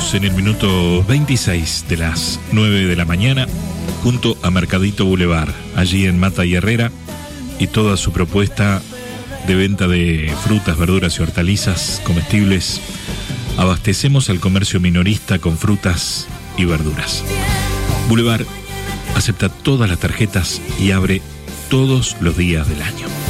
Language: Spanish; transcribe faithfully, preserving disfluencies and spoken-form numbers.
Estamos en el minuto veintiséis de las nueve de la mañana, junto a Mercadito Boulevard, allí en Mata y Herrera, y toda su propuesta de venta de frutas, verduras y hortalizas comestibles. Abastecemos al comercio minorista con frutas y verduras. Boulevard acepta todas las tarjetas y abre todos los días del año.